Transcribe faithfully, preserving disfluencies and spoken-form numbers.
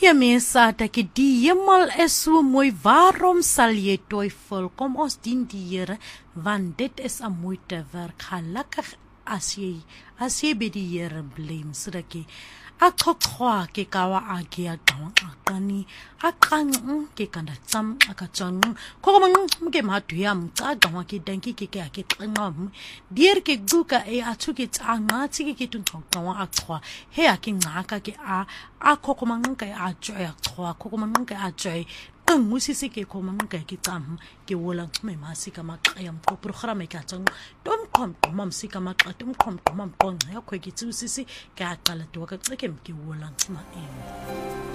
Ja mense, dat ek die hemel is so mooi, waarom sal jy twyfel? Kom ons dien die Here, want dit is 'n moeite werk. Gelukkig as jy, as jy by die Here bly, sodat jy aqoqwa ke kawa ake ya qawa aqani aqang ke kanda tsam akatsang ko mang ke mathu ya mcaqa wa ke danki ke ke ake qanqa dier ke guka e athuke tsanga tsike ke tunqqa wa aqwa he ake ngaka ke a akho mang ka a joya qwa ko mang ka a joy musisi ke khoma mnga ke cam ke wola me masika maqaya mqo program ke atsang tom khom khoma msika maqata tom khom khoma mqonqa yakho ke tsusisi ke aqala to ka ceke ke wola nxima eni